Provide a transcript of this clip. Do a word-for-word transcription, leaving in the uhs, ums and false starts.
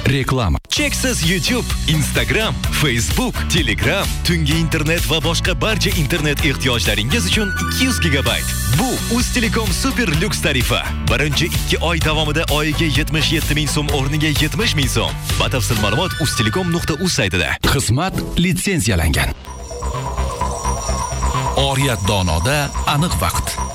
Reklama. Cheksiz YouTube, Instagram, Facebook, Telegram, tungi internet va boshqa barcha internet ehtiyojlaringiz uchun ikki yuz gigabayt. Bu Uztelecom super lyuks tarifi. Birinchi ikki oy davomida oyiga yetmish yetti ming so'm o'rniga yetmish ming so'm. Batafsil ma'lumot uztelecom nuqta uz saytida. Xizmat litsenziyalangan. Oriyat donoda aniq vaqt.